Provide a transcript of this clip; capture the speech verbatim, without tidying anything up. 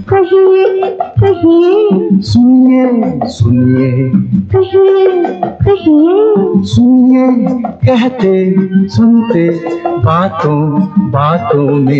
कहिए कहिए, सुनिए सुनिए, कहिए कहिए, सुनिए कहते सुनते बातों बातों में